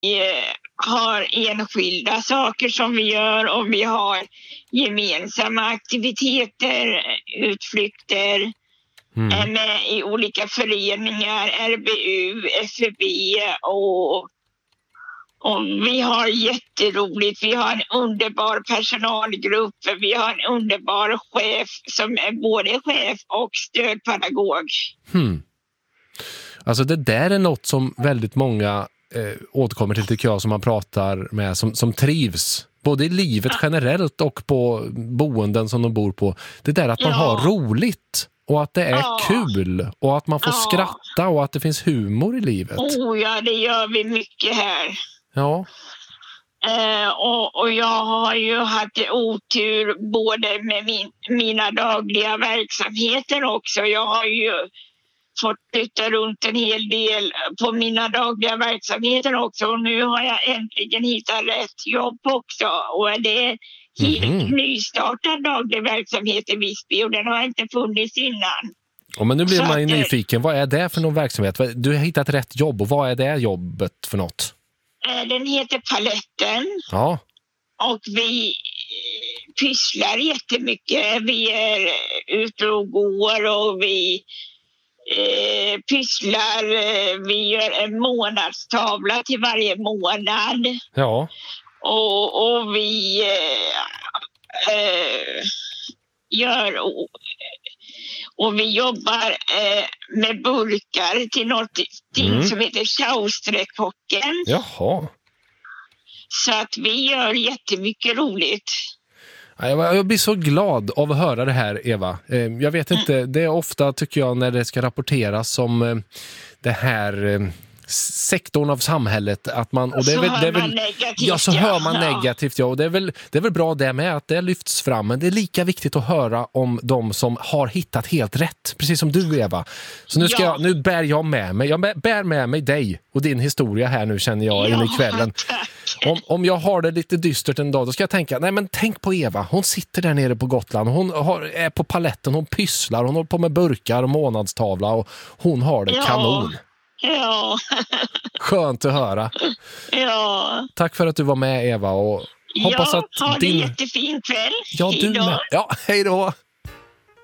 har enskilda saker som vi gör och vi har gemensamma aktiviteter, utflykter med i olika föreningar, RBU, FEB och vi har jätteroligt. Vi har en underbar personalgrupp. Vi har en underbar chef som är både chef och stödpedagog. Alltså det där är något som väldigt många återkommer till, tycker jag, som man pratar med, som trivs. Både i livet generellt och på boenden som de bor på. Det där att man har roligt och att det är kul och att man får skratta och att det finns humor i livet. Ja, det gör vi mycket här. Ja. Och jag har ju haft otur både med mina dagliga verksamheter också. Jag har ju fått flytta runt en hel del på mina dagliga verksamheter också. Och nu har jag äntligen hittat rätt jobb också. Och det är helt nystartad daglig verksamhet i Visby och den har inte funnits innan. Men nu blir man ju nyfiken. Vad är det för någon verksamhet? Du har hittat rätt jobb och vad är det jobbet för något? Den heter Paletten. Ja. Och vi pysslar jättemycket. Vi är ute och går och vi pysslar. Vi gör en månadstavla till varje månad. Ja. Och vi gör... Och vi jobbar med burkar till något som heter Tjausträckhocken. Jaha. Så att vi gör jättemycket roligt. Jag blir så glad av att höra det här, Eva. Jag vet inte, det är ofta, tycker jag, när det ska rapporteras som det här... sektorn av samhället att man och det är väl negativt, så hör man negativt och det är väl bra det med att det lyfts fram, men det är lika viktigt att höra om de som har hittat helt rätt, precis som du, Eva. Så nu bär jag med mig. Jag bär med mig dig och din historia här nu, känner jag, in i kvällen. Om jag har det lite dystert en dag, då ska jag tänka, nej men tänk på Eva, hon sitter där nere på Gotland, hon är på paletten, hon pysslar, hon håller på med burkar och månadstavla och hon har det kanon. Ja. Skönt att höra. Ja. Tack för att du var med, Eva, och hoppas att ha det jättefin kväll. Ja, du med. Ja, hej då.